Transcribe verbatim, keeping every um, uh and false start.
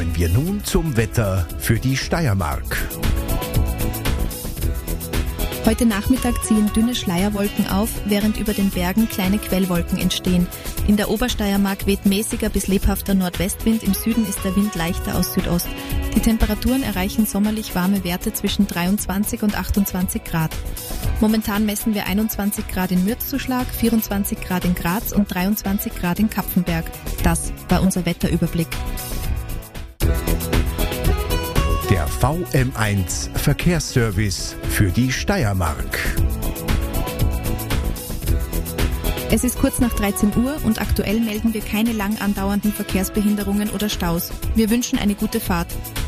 Kommen wir nun zum Wetter für die Steiermark. Heute Nachmittag ziehen dünne Schleierwolken auf, während über den Bergen kleine Quellwolken entstehen. In der Obersteiermark weht mäßiger bis lebhafter Nordwestwind, im Süden ist der Wind leichter aus Südost. Die Temperaturen erreichen sommerlich warme Werte zwischen dreiundzwanzig und achtundzwanzig Grad. Momentan messen wir einundzwanzig Grad in Mürzzuschlag, vierundzwanzig Grad in Graz und dreiundzwanzig Grad in Kapfenberg. Das war unser Wetterüberblick. Der V M eins Verkehrsservice für die Steiermark. Es ist kurz nach dreizehn Uhr und aktuell melden wir keine lang andauernden Verkehrsbehinderungen oder Staus. Wir wünschen eine gute Fahrt.